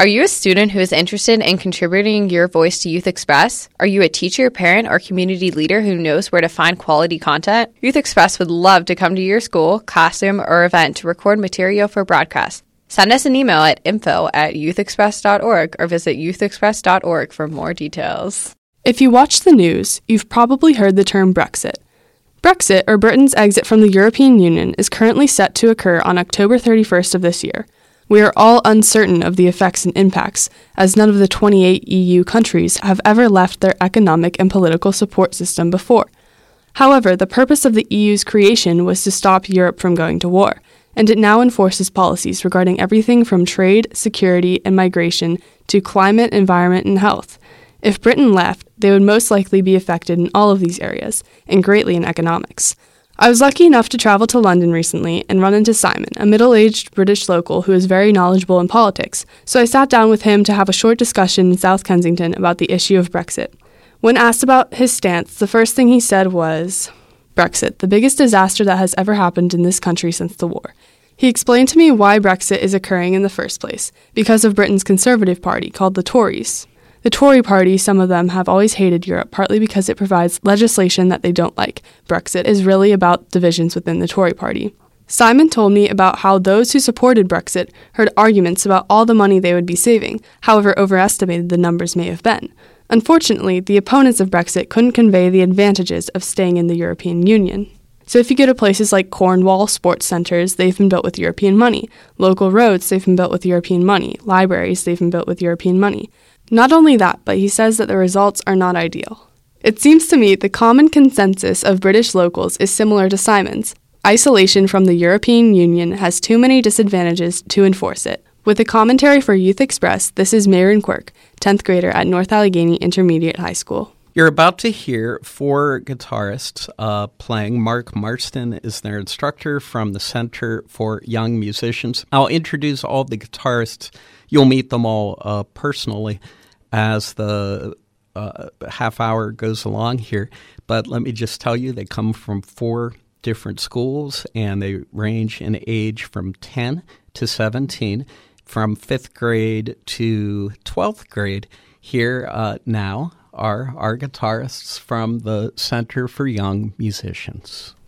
Are you a student who is interested in contributing your voice to Youth Express? Are you a teacher, parent, or community leader who knows where to find quality content? Youth Express would love to come to your school, classroom, or event to record material for broadcast. Send us an email at info@youthexpress.org or visit youthexpress.org for more details. If you watch the news, you've probably heard the term Brexit. Brexit, or Britain's exit from the European Union, is currently set to occur on October 31st of this year. We are all uncertain of the effects and impacts, as none of the 28 EU countries have ever left their economic and political support system before. However, the purpose of the EU's creation was to stop Europe from going to war, and it now enforces policies regarding everything from trade, security, and migration to climate, environment, and health. If Britain left, they would most likely be affected in all of these areas, and greatly in economics. I was lucky enough to travel to London recently and run into Simon, a middle-aged British local who is very knowledgeable in politics, so I sat down with him to have a short discussion in South Kensington about the issue of Brexit. When asked about his stance, the first thing he said was, "Brexit, the biggest disaster that has ever happened in this country since the war." He explained to me why Brexit is occurring in the first place, because of Britain's Conservative Party, called the Tories. The Tory party, some of them, have always hated Europe, partly because it provides legislation that they don't like. Brexit is really about divisions within the Tory party. Simon told me about how those who supported Brexit heard arguments about all the money they would be saving, however overestimated the numbers may have been. Unfortunately, the opponents of Brexit couldn't convey the advantages of staying in the European Union. So if you go to places like Cornwall sports centres, they've been built with European money. Local roads, they've been built with European money. Libraries, they've been built with European money. Not only that, but he says that the results are not ideal. It seems to me the common consensus of British locals is similar to Simon's. Isolation from the European Union has too many disadvantages to enforce it. With a commentary for Youth Express, this is Mayron Quirk, 10th grader at North Allegheny Intermediate High School. You're about to hear four guitarists playing. Mark Marston is their instructor from the Center for Young Musicians. I'll introduce all the guitarists. You'll meet them all personally as the half hour goes along here. But let me just tell you, they come from four different schools, and they range in age from 10 to 17, from 5th grade to 12th grade. Here now are our guitarists from the Center for Young Musicians.